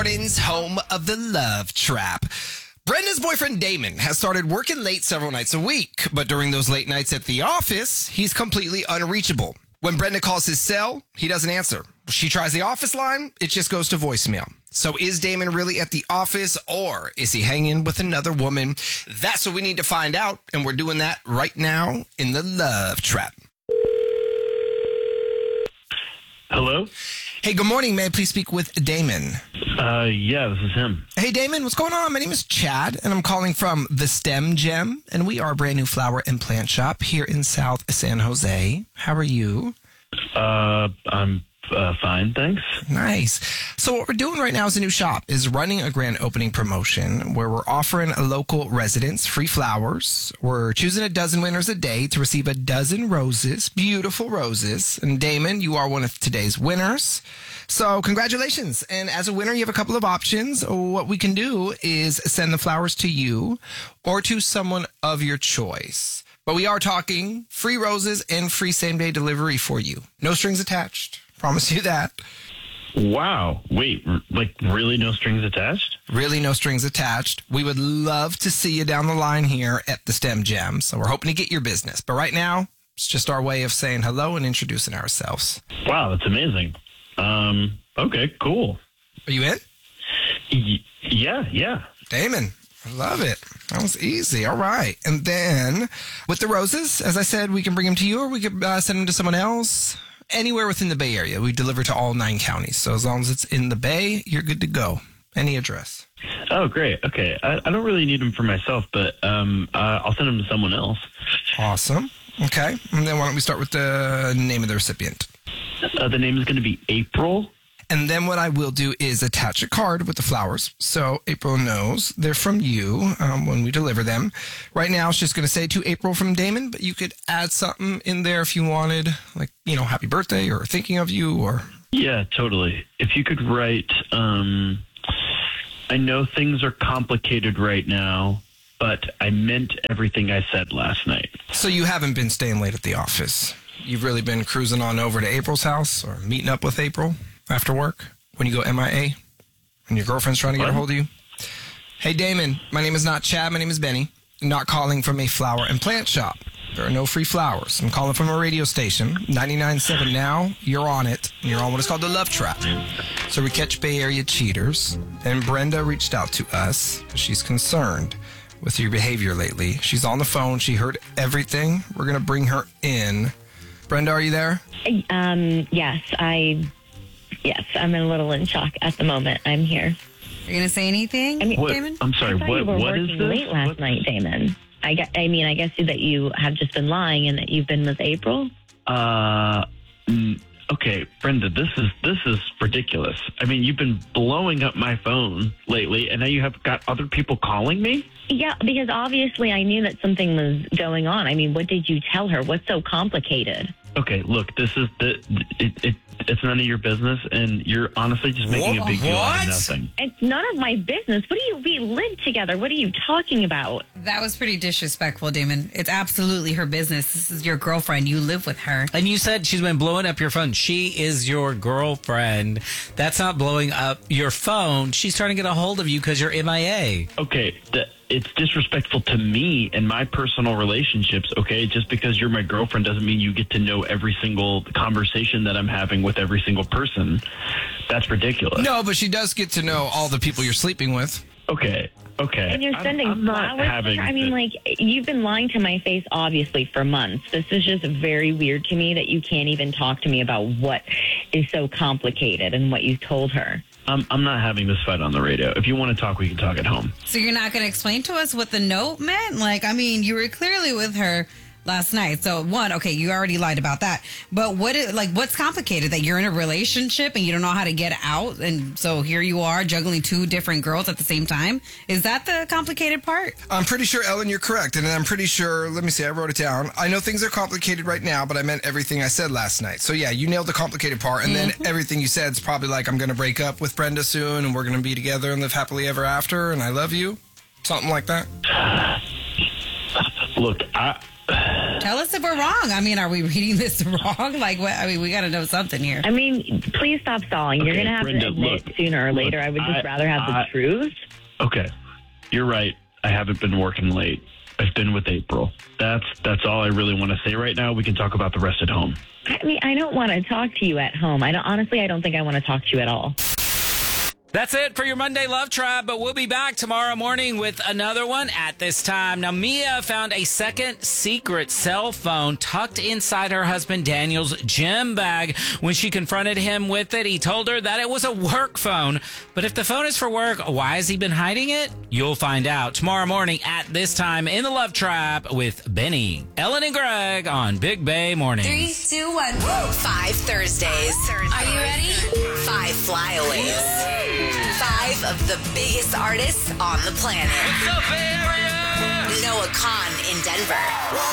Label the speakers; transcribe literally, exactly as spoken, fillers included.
Speaker 1: Jordan's home of the Love Trap. Brenda's boyfriend Damon has started working late several nights a week, but during those late nights at the office, he's completely unreachable. When Brenda calls his cell, he doesn't answer. She tries the office line, it just goes to voicemail. So is Damon really at the office, or is he hanging with another woman? That's what we need to find out, and we're doing that right now in the Love Trap.
Speaker 2: Hello?
Speaker 1: Hey, good morning. May I please speak with Damon?
Speaker 2: Uh, yeah, this is him.
Speaker 1: Hey, Damon, what's going on? My name is Chad, and I'm calling from the STEM Gem, and we are a brand new flower and plant shop here in South San Jose. How are you?
Speaker 2: Uh, I'm uh, fine, thanks.
Speaker 1: Nice. So what we're doing right now as a new shop is running a grand opening promotion where we're offering local residents free flowers. We're choosing a dozen winners a day to receive a dozen roses, beautiful roses. And Damon, you are one of today's winners. So congratulations. And as a winner, you have a couple of options. What we can do is send the flowers to you or to someone of your choice. But we are talking free roses and free same-day delivery for you. No strings attached. Promise you that.
Speaker 2: Wow. Wait, r- like really no strings attached?
Speaker 1: Really no strings attached. We would love to see you down the line here at the STEM Gem. So we're hoping to get your business. But right now, it's just our way of saying hello and introducing ourselves.
Speaker 2: Wow, that's amazing. Um, okay, cool.
Speaker 1: Are you in?
Speaker 2: Y- yeah, yeah.
Speaker 1: Damon, I love it. That was easy. All right. And then with the roses, as I said, we can bring them to you or we could uh, send them to someone else. Anywhere within the Bay Area. We deliver to all nine counties. So as long as it's in the Bay, you're good to go. Any address.
Speaker 2: Oh, great. Okay. I, I don't really need them for myself, but um, uh, I'll send them to someone else.
Speaker 1: Awesome. Okay. And then why don't we start with the name of the recipient?
Speaker 2: Uh, the name is going to be April.
Speaker 1: And then what I will do is attach a card with the flowers. So April knows they're from you um, when we deliver them. Right now, it's just going to say to April from Damon, but you could add something in there if you wanted, like, you know, happy birthday or thinking of you or...
Speaker 2: Yeah, totally. If you could write, um, I know things are complicated right now, but I meant everything I said last night.
Speaker 1: So you haven't been staying late at the office. You've really been cruising on over to April's house or meeting up with April after work when you go M I A and your girlfriend's trying to get
Speaker 2: What?
Speaker 1: a hold of you. Hey, Damon, my name is not Chad. My name is Benny. I'm not calling from a flower and plant shop. There are no free flowers. I'm calling from a radio station, ninety-nine point seven now. You're on it. And you're on what is called the Love Trap. So we catch Bay Area cheaters. And Brenda reached out to us. She's concerned with your behavior lately. She's on the phone. She heard everything. We're going to bring her in. Brenda, are you there?
Speaker 3: Um, yes, I, yes, I'm a little in shock at the moment. I'm here.
Speaker 4: You're going to say anything,
Speaker 3: I mean,
Speaker 2: What?
Speaker 4: Damon?
Speaker 2: I'm sorry,
Speaker 3: I thought
Speaker 2: what,
Speaker 3: you were
Speaker 2: what is
Speaker 3: working
Speaker 2: this?
Speaker 3: late last
Speaker 2: What-
Speaker 3: night, Damon. I, gue- I mean, I guess that you have just been lying and that you've been with April.
Speaker 2: Uh, mm, okay, Brenda, this is this is ridiculous. I mean, you've been blowing up my phone lately, and now you have got other people calling me?
Speaker 3: Yeah, because obviously I knew that something was going on. I mean, what did you tell her? What's so complicated?
Speaker 2: Okay, look, this is the it, it it's none of your business, and you're honestly just making a big deal out
Speaker 1: What?
Speaker 2: of nothing.
Speaker 3: It's none of my business. What do you, we live together. What are you talking about?
Speaker 4: That was pretty disrespectful, Damon. It's absolutely her business. This is your girlfriend. You live with her.
Speaker 5: And you said she's been blowing up your phone. She is your girlfriend. That's not blowing up your phone. She's trying to get a hold of you because you're M I A.
Speaker 2: Okay, the, it's disrespectful to me and my personal relationships, okay? Just because you're my girlfriend doesn't mean you get to know every single conversation that I'm having with every single person. That's ridiculous.
Speaker 1: No, but she does get to know all the people you're sleeping with.
Speaker 2: Okay, okay.
Speaker 3: And you're
Speaker 2: I'm-
Speaker 3: sending
Speaker 2: I'm not
Speaker 3: flowers to
Speaker 2: having
Speaker 3: her? I mean,
Speaker 2: the-
Speaker 3: like, you've been lying to my face, obviously, for months. This is just very weird to me that you can't even talk to me about what is so complicated and what you told her.
Speaker 2: I'm, I'm not having this fight on the radio. If you want to talk, we can talk at home.
Speaker 4: So you're not going to explain to us what the note meant? Like, I mean, you were clearly with her last night. So one, okay, you already lied about that. But what is, like, what's complicated? That you're in a relationship and you don't know how to get out, and so here you are juggling two different girls at the same time? Is that the complicated part?
Speaker 1: I'm pretty sure, Ellen, you're correct. And I'm pretty sure, let me see, I wrote it down. I know things are complicated right now, but I meant everything I said last night. So yeah, you nailed the complicated part. And then everything you said is probably like, I'm going to break up with Brenda soon and we're going to be together and live happily ever after. And I love you. Something like that.
Speaker 2: Look, I
Speaker 4: Tell us if we're wrong. I mean, are we reading this wrong? Like, what? I mean, we got to know something here.
Speaker 3: I mean, please stop stalling. You're
Speaker 2: Okay,
Speaker 3: going to have
Speaker 2: Brenda,
Speaker 3: to admit
Speaker 2: look,
Speaker 3: sooner or later.
Speaker 2: look,
Speaker 3: I would just
Speaker 2: I-
Speaker 3: rather have the
Speaker 2: I-
Speaker 3: truth.
Speaker 2: Okay, you're right. I haven't been working late. I've been with April. That's that's all I really want to say right now. We can talk about the rest at home.
Speaker 3: I mean, I don't want to talk to you at home. I don't honestly. I don't think I want to talk to you at all.
Speaker 5: That's it for your Monday Love Tribe, but we'll be back tomorrow morning with another one at this time. Now, Mia found a second secret cell phone tucked inside her husband Daniel's gym bag. When she confronted him with it, he told her that it was a work phone. But if the phone is for work, why has he been hiding it? You'll find out tomorrow morning at this time in the Love Tribe with Benny, Ellen, and Greg on Big Bay Mornings.
Speaker 6: Three, two, one. Woo! Five Thursdays. Are you ready? Five flyaways. Five of the biggest artists on the planet. Noah Khan in Denver.